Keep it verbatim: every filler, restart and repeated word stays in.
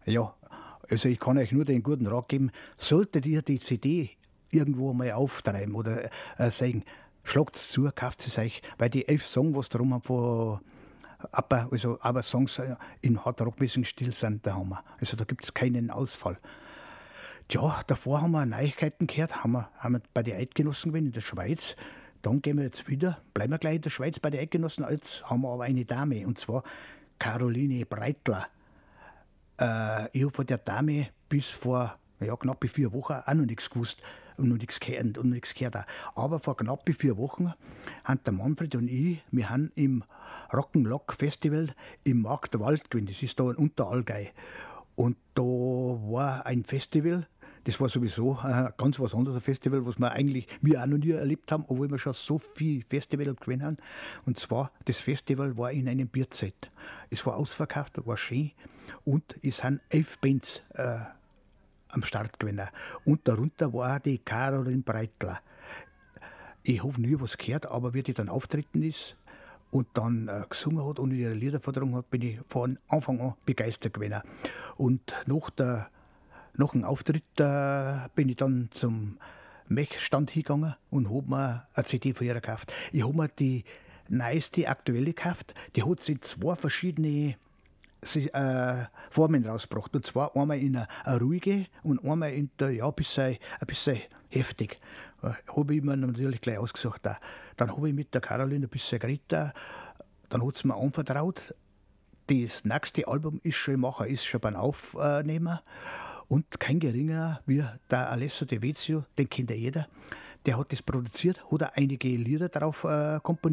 Ja, also ich kann euch nur den guten Rat geben, solltet ihr die C D irgendwo mal auftreiben oder äh, sagen, schlagt's zu, kauft es euch, weil die elf Songs, was drum haben von aber, also aber Songs äh, in Hard-Rock-mäßigen Stil sind der Hammer. Also da gibt es keinen Ausfall. Tja, davor haben wir Neuigkeiten gehört, haben wir, haben wir bei den Eidgenossen gewesen in der Schweiz. Dann gehen wir jetzt wieder, bleiben wir gleich in der Schweiz bei den Eidgenossen. Jetzt haben wir aber eine Dame, und zwar Caroline Breitler. Äh, ich habe von der Dame bis vor ja, knapp vier Wochen auch noch nichts gewusst und noch nichts gehört. Und nichts gehört auch. Aber vor knapp vier Wochen haben der Manfred und ich, wir haben im Rock'n'Lock Festival im Marktwald gewesen. Das ist da in Unterallgäu. Und da war ein Festival, das war sowieso äh, ganz was anderes, ein Festival, was wir eigentlich wir auch noch nie erlebt haben, obwohl wir schon so viel Festival gewesen haben. Und zwar, das Festival war in einem Bierzelt. Es war ausverkauft, war schön und es sind elf Bands äh, am Start gewesen. Und darunter war auch die Caroline Breitler. Ich habe nie was gehört, aber wie die dann auftreten ist und dann äh, gesungen hat und ihre Lieder vorgetragen hat, bin ich von Anfang an begeistert gewesen. Und nach, der, nach dem Auftritt äh, bin ich dann zum Mech-Stand hingegangen und habe mir eine C D von ihr gekauft. Ich habe mir die neueste, aktuelle gekauft. Die hat sie in zwei verschiedene äh, Formen rausgebracht. Und zwar einmal in eine, eine ruhige und einmal in der, ja, ein bisschen, ein bisschen heftig. Äh, habe ich mir natürlich gleich ausgesucht. Auch. Dann habe ich mit der Caroline ein bisschen geredet. Dann hat sie mir anvertraut. Das nächste Album ist schon machen, ist schon beim Aufnehmen. Und kein geringer wie der Alessio De Vezio, den kennt ja jeder. Der hat das produziert, hat auch einige Lieder darauf äh, komponiert.